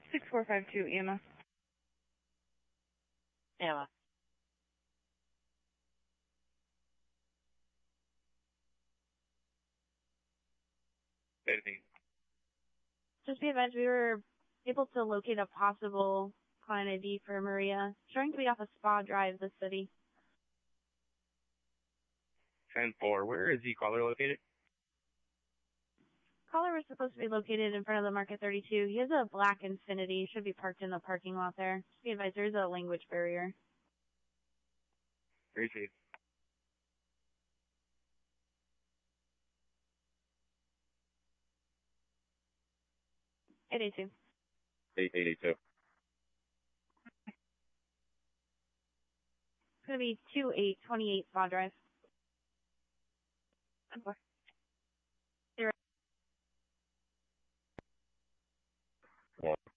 6452 EMS. Emma. Anything? Just be advised, we were able to locate a possible client ID for Maria, showing to be off of Spa Drive, the city. 10-4. Where is the caller located? Caller was supposed to be located in front of the Market 32. He has a black Infiniti. He should be parked in the parking lot there. Just be advised, there's a language barrier. Receive. Eight eight two. 8882. It's going to be 2828 Spa Drive. 10-4. 0. 1.